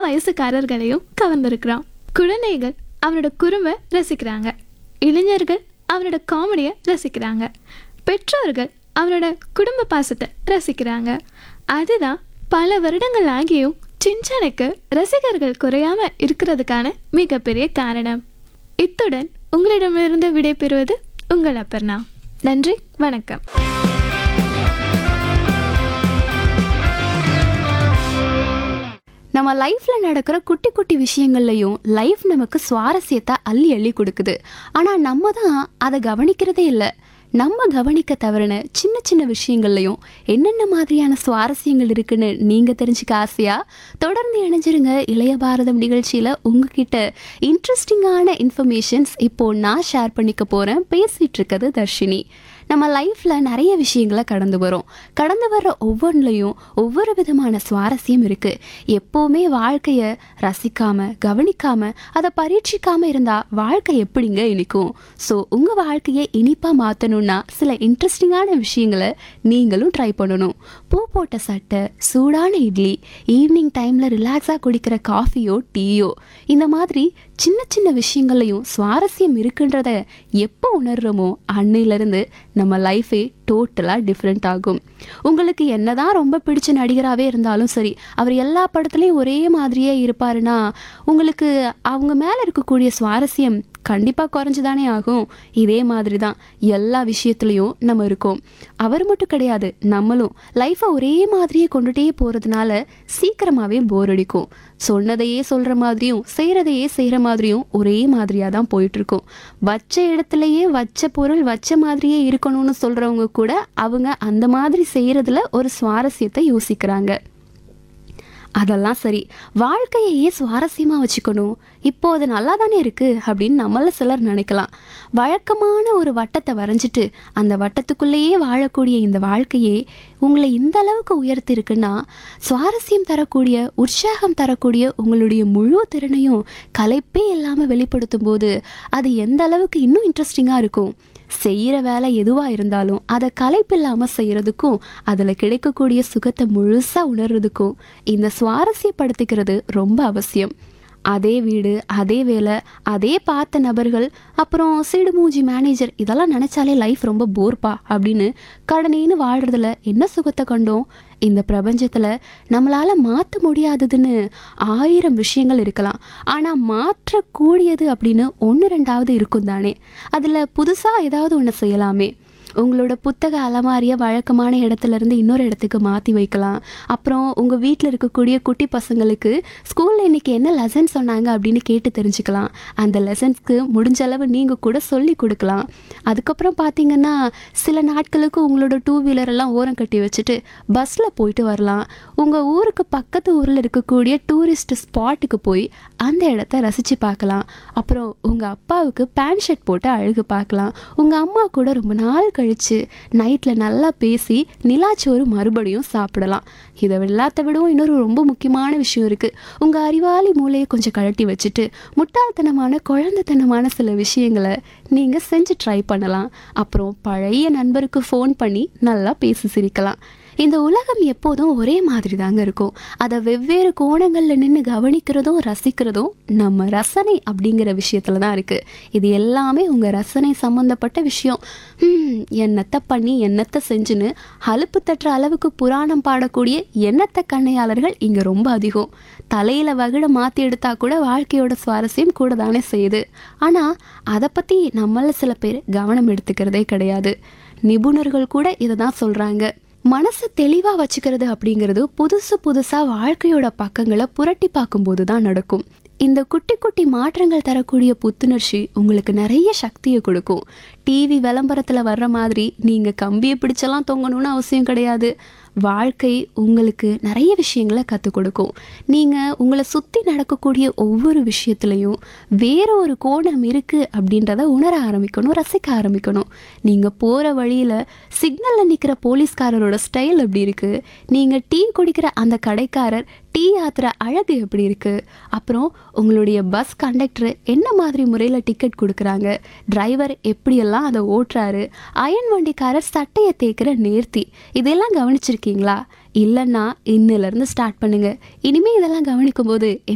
வயசுக்காரர்களையும் கவர்ந்திருக்கிறான். குழந்தைகள் அவனோட குறும்பை ரசிக்கிறாங்க, இளைஞர்கள் அவனோட காமெடியை ரசிக்கிறாங்க, பெற்றோர்கள் அவனோட குடும்ப பாசத்தை ரசிக்கிறாங்க. அதுதான் பல வருடங்கள் ஆகியும் சின்சானுக்கு ரசிகர்கள் குறையாம இருக்கிறதுக்கான மிகப்பெரிய காரணம். இத்துடன் உங்களிடமிருந்து விடைபெறுவது உங்கள் அப்பர்ணா. நன்றி, வணக்கம். நம்ம லைஃப்ல நடக்கிற குட்டி குட்டி விஷயங்கள்லையும் லைஃப் நமக்கு சுவாரஸ்யத்தை அள்ளி அள்ளி கொடுக்குது. ஆனா நம்ம தான் அதை கவனிக்கிறதே இல்லை. நம்ம கவனிக்க தவறின சின்ன சின்ன விஷயங்கள்லையும் என்னென்ன மாதிரியான சுவாரஸ்யங்கள் இருக்குன்னு நீங்க தெரிஞ்சுக்க ஆசையா தொடர்ந்து இணைஞ்சிருங்க. இளைய பாரதம் நிகழ்ச்சியில உங்ககிட்ட இன்ட்ரெஸ்டிங்கான இன்ஃபர்மேஷன்ஸ் இப்போ நான் ஷேர் பண்ணிக்க போறேன். பேசிட்டு இருக்கிறது தர்ஷினி. நம்ம லைஃப்பில் நிறைய விஷயங்களை கடந்து வர்ற ஒவ்வொன்றுலையும் ஒவ்வொரு விதமான சுவாரஸ்யம் இருக்குது. எப்போவுமே வாழ்க்கையை ரசிக்காமல் கவனிக்காமல் அதை பரீட்சிக்காமல் இருந்தால் வாழ்க்கை எப்படிங்க இனிக்கும்? ஸோ உங்கள் வாழ்க்கையை இனிப்பாக மாற்றணுன்னா சில இன்ட்ரெஸ்டிங்கான விஷயங்களை நீங்களும் ட்ரை பண்ணணும். பூ போட்ட சட்டை, சூடான இட்லி, ஈவினிங் டைமில் ரிலாக்ஸாக குடிக்கிற காஃபியோ டீயோ, இந்த மாதிரி சின்ன சின்ன விஷயங்கள்லையும் சுவாரஸ்யம் இருக்குன்றத எப்போ உணர்றோமோ அன்னையிலேருந்து நம்ம லைஃபே டோட்டலாக டிஃப்ரெண்ட் ஆகும். உங்களுக்கு என்னதான் ரொம்ப பிடிச்ச நடிகராகவே இருந்தாலும் சரி, அவர் எல்லா படத்துலையும் ஒரே மாதிரியே இருப்பாருன்னா உங்களுக்கு அவங்க மேலே இருக்கக்கூடிய சுவாரஸ்யம் கண்டிப்பாக குறைஞ்சுதானே ஆகும். இதே மாதிரி தான் எல்லா விஷயத்துலையும் நம்ம இருக்கோம். அவர் மட்டும் கிடையாது, நம்மளும் லைஃப்பை ஒரே மாதிரியே கொண்டுட்டே போகிறதுனால சீக்கிரமாகவே போர் அடிக்கும். சொன்னதையே சொல்கிற மாதிரியும் செய்கிறதையே செய்கிற மாதிரியும் ஒரே மாதிரியாக தான் போயிட்டுருக்கோம். வச்ச இடத்துலையே வச்ச பொருள் வச்ச மாதிரியே இருக்கணும்னு சொல்கிறவங்க கூட அவங்க அந்த மாதிரி செய்கிறதுல ஒரு சுவாரஸ்யத்தை யோசிக்கிறாங்க. அதெல்லாம் சரி, வாழ்க்கையே சுவாரஸ்யமாக வச்சுக்கணும், இப்போ அது நல்லா தானே இருக்குது அப்படின்னு நம்மள சிலர் நினைக்கலாம். வழக்கமான ஒரு வட்டத்தை வரைஞ்சிட்டு அந்த வட்டத்துக்குள்ளேயே வாழக்கூடிய இந்த வாழ்க்கையே உங்களை இந்த அளவுக்கு உயர்த்திருக்குன்னா, சுவாரஸ்யம் தரக்கூடிய உற்சாகம் தரக்கூடிய உங்களுடைய முழு திறனையும் கலைப்பே இல்லாமல் வெளிப்படுத்தும் போது அது எந்த அளவுக்கு இன்னும் இன்ட்ரெஸ்டிங்காக இருக்கும். செய்கிற வேலை எதுவாக இருந்தாலும் அதை களைப்பில்லாமல் செய்கிறதுக்கும் அதில் கிடைக்கக்கூடிய சுகத்தை முழுசாக உணர்றதுக்கும் இந்த சுவாரஸ்யப்படுத்திக்கிறது ரொம்ப அவசியம். அதே வீடு, அதே வேலை, அதே பார்த்த நபர்கள், அப்புறம் சிடுமூஞ்சி மேனேஜர், இதெல்லாம் நினச்சாலே லைஃப் ரொம்ப போர்ப்பா அப்படின்னு கடனேன்னு வாழ்கிறதுல என்ன சுகத்தை கண்டோம்? இந்த பிரபஞ்சத்தில் நம்மளால் மாற்ற முடியாததுன்னு 1000 விஷயங்கள் இருக்கலாம். ஆனால் மாற்றக்கூடியது அப்படின்னு 1-2 இருக்கும் தானே. அதில் புதுசாக ஏதாவது ஒன்று செய்யலாமே. உங்களோட புத்தக அலமாரியை வழக்கமான இடத்துலேருந்து இன்னொரு இடத்துக்கு மாற்றி வைக்கலாம். அப்புறம் உங்கள் வீட்டில் இருக்கக்கூடிய குட்டி பசங்களுக்கு ஸ்கூலில் இன்றைக்கி என்ன லெசன் சொன்னாங்க அப்படின்னு கேட்டு தெரிஞ்சுக்கலாம். அந்த லெசன்ஸ்க்கு முடிஞ்ச அளவு நீங்கள் கூட சொல்லி கொடுக்கலாம். அதுக்கப்புறம் பார்த்திங்கன்னா சில நாட்களுக்கு உங்களோட 2 வீலரெல்லாம் ஓரம் கட்டி வச்சுட்டு பஸ்ஸில் போயிட்டு வரலாம். உங்கள் ஊருக்கு பக்கத்து ஊரில் இருக்கக்கூடிய டூரிஸ்ட் ஸ்பாட்டுக்கு போய் அந்த இடத்த ரசித்து பார்க்கலாம். அப்புறம் உங்கள் அப்பாவுக்கு பேண்ட் ஷர்ட் போட்டு அழகு பார்க்கலாம். உங்கள் அம்மா கூட ரொம்ப நாள் கழித்து நைட்டில் நல்லா பேசி நிலாச்சோறு மறுபடியும் சாப்பிடலாம். இதை எல்லாத்த விடவும் இன்னொரு ரொம்ப முக்கியமான விஷயம் இருக்குது. உங்கள் அறிவாளி மூளையை கொஞ்சம் கழட்டி வச்சுட்டு முட்டாள்தனமான குழந்தைத்தனமான சில விஷயங்களை நீங்கள் செஞ்சு ட்ரை பண்ணலாம். அப்புறம் பழைய நண்பருக்கு ஃபோன் பண்ணி நல்லா பேசி சிரிக்கலாம். இந்த உலகம் எப்போதும் ஒரே மாதிரி தாங்க இருக்கும். அதை வெவ்வேறு கோணங்களில் நின்று கவனிக்கிறதும் ரசிக்கிறதும் நம்ம ரசனை அப்படிங்கிற விஷயத்துல தான் இருக்குது. இது எல்லாமே உங்கள் ரசனை சம்மந்தப்பட்ட விஷயம். என்னத்தை பண்ணி என்னத்தை செஞ்சுன்னு அலுப்பு தட்டுற அளவுக்கு புராணம் பாடக்கூடிய எண்ணத்தை கண்ணையாளர்கள் இங்கே ரொம்ப அதிகம். தலையில் வகிட மாற்றி எடுத்தா கூட வாழ்க்கையோட சுவாரஸ்யம் கூட தானே செய்யுது. ஆனால் அதை பற்றி நம்மள சில பேர் கவனம் எடுத்துக்கிறதே கிடையாது. நிபுணர்கள் கூட இதை தான் சொல்கிறாங்க. மனசை தெளிவாக வச்சுக்கிறது அப்படிங்கிறது புதுசாக வாழ்க்கையோட பக்கங்களை புரட்டி பார்க்கும்போது தான் நடக்கும். இந்த குட்டி குட்டி மாற்றங்கள் தரக்கூடிய புத்துணர்ச்சி உங்களுக்கு நிறைய சக்தியை கொடுக்கும். டிவி விளம்பரத்தில் வர்ற மாதிரி நீங்கள் கம்பியை பிடிச்செல்லாம் தொங்கணும்னு அவசியம் கிடையாது. வாழ்க்கை உங்களுக்கு நிறைய விஷயங்களை கற்றுக் கொடுக்கும். நீங்கள் உங்களை சுற்றி நடக்கக்கூடிய ஒவ்வொரு விஷயத்துலையும் வேற ஒரு கோணம் இருக்குது அப்படின்றத உணர ஆரம்பிக்கணும், ரசிக்க ஆரம்பிக்கணும். நீங்கள் போகிற வழியில் சிக்னலில் நிற்கிற போலீஸ்காரரோட ஸ்டைல் எப்படி இருக்குது, நீங்கள் டீ குடிக்கிற அந்த கடைக்காரர் டீ ஆத்துற அழகு எப்படி இருக்குது, அப்புறம் உங்களுடைய பஸ் கண்டக்டர் என்ன மாதிரி முறையில் டிக்கெட் கொடுக்குறாங்க, டிரைவர் எப்படியெல்லாம் அதை ஓட்டுறாரு, அயன் வண்டிக்காரர் சட்டையை தேய்க்கிற நேர்த்தி, இதெல்லாம் கவனிச்சிருக்கீங்களா? இல்லைன்னா இன்னிலேருந்து ஸ்டார்ட் பண்ணுங்கள். இனிமேல் இதெல்லாம் கவனிக்கும் போது